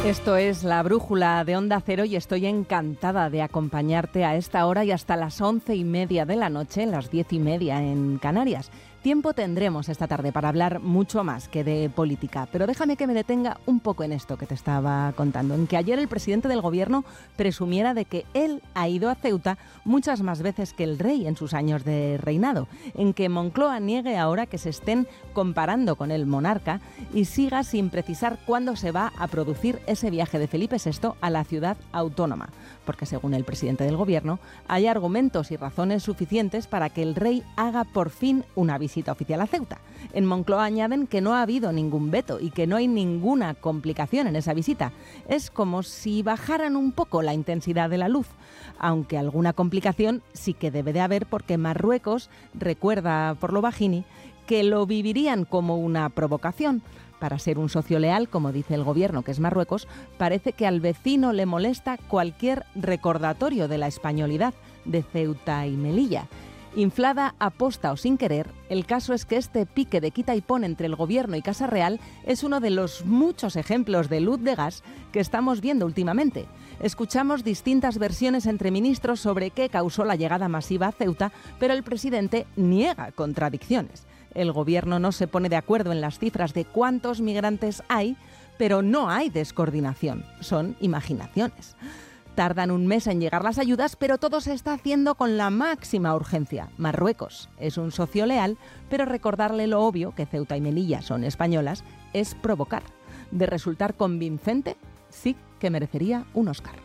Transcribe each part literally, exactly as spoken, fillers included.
Esto es La Brújula de Onda Cero y estoy encantada de acompañarte a esta hora y hasta las once y media de la noche, las diez y media en Canarias. Tiempo tendremos esta tarde para hablar mucho más que de política, pero déjame que me detenga un poco en esto que te estaba contando, en que ayer el presidente del gobierno presumiera de que él ha ido a Ceuta muchas más veces que el rey en sus años de reinado, en que Moncloa niegue ahora que se estén comparando con el monarca y siga sin precisar cuándo se va a producir ese viaje de Felipe sexto a la ciudad autónoma, porque según el presidente del gobierno hay argumentos y razones suficientes para que el rey haga por fin una visita oficial a Ceuta. En Moncloa añaden que no ha habido ningún veto y que no hay ninguna complicación en esa visita. Es como si bajaran un poco la intensidad de la luz, aunque alguna complicación sí que debe de haber porque Marruecos recuerda por lo bajini que lo vivirían como una provocación. Para ser un socio leal, como dice el gobierno que es Marruecos, parece que al vecino le molesta cualquier recordatorio de la españolidad de Ceuta y Melilla. Inflada aposta o sin querer, el caso es que este pique de quita y pon entre el gobierno y Casa Real es uno de los muchos ejemplos de luz de gas que estamos viendo últimamente. Escuchamos distintas versiones entre ministros sobre qué causó la llegada masiva a Ceuta, pero el presidente niega contradicciones. El gobierno no se pone de acuerdo en las cifras de cuántos migrantes hay, pero no hay descoordinación, son imaginaciones. Tardan un mes en llegar las ayudas, pero todo se está haciendo con la máxima urgencia. Marruecos es un socio leal, pero recordarle lo obvio, que Ceuta y Melilla son españolas, es provocar. De resultar convincente, sí que merecería un Oscar.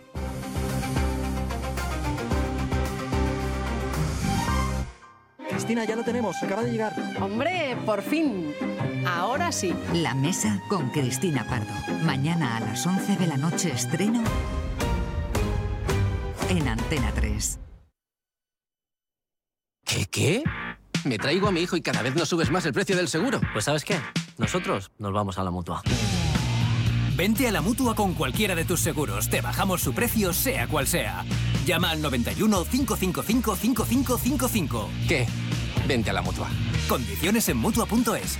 Cristina, ya lo tenemos, acaba de llegar. ¡Hombre, por fin! Ahora sí. La Mesa con Cristina Pardo. Mañana a las once de la noche estreno en Antena tres. ¿Qué, qué? Me traigo a mi hijo y cada vez nos subes más el precio del seguro. Pues ¿sabes qué? Nosotros nos vamos a la Mutua. Vente a la Mutua con cualquiera de tus seguros. Te bajamos su precio, sea cual sea. Llama al noventa y uno, cinco cinco cinco, cinco cinco cinco cinco. ¿Qué? Vente a la Mutua. Condiciones en Mutua punto es.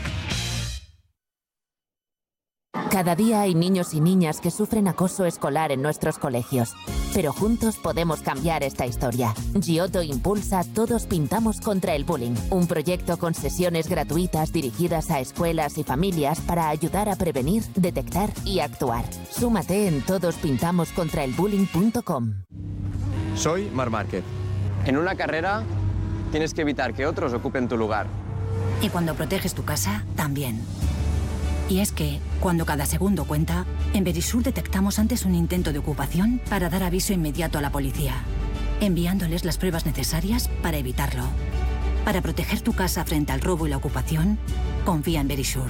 Cada día hay niños y niñas que sufren acoso escolar en nuestros colegios. Pero juntos podemos cambiar esta historia. Giotto impulsa Todos Pintamos contra el Bullying, un proyecto con sesiones gratuitas dirigidas a escuelas y familias para ayudar a prevenir, detectar y actuar. Súmate en todos pintamos contra el bullying punto com. Soy Marc Márquez. En una carrera tienes que evitar que otros ocupen tu lugar. Y cuando proteges tu casa, también. Y es que, cuando cada segundo cuenta, en Verisur detectamos antes un intento de ocupación para dar aviso inmediato a la policía, enviándoles las pruebas necesarias para evitarlo. Para proteger tu casa frente al robo y la ocupación, confía en Verisur.